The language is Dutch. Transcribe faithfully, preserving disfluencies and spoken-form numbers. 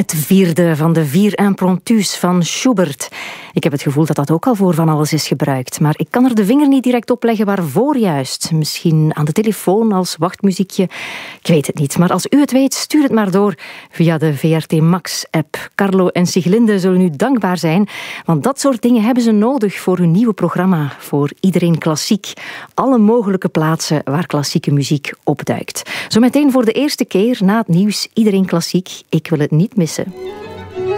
Het vierde van de vier impromptus van Schubert. Ik heb het gevoel dat dat ook al voor van alles is gebruikt. Maar ik kan er de vinger niet direct op leggen waarvoor juist. Misschien aan de telefoon als wachtmuziekje. Ik weet het niet. Maar als u het weet, stuur het maar door via de V R T Max-app. Carlo en Siglinde zullen u dankbaar zijn. Want dat soort dingen hebben ze nodig voor hun nieuwe programma. Voor Iedereen Klassiek. Alle mogelijke plaatsen waar klassieke muziek opduikt. Zometeen voor de eerste keer na het nieuws Iedereen Klassiek. Ik wil het niet missen.